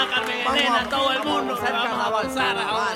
Carmen Elena, todo el mundo. Vamos a avanzar ahora.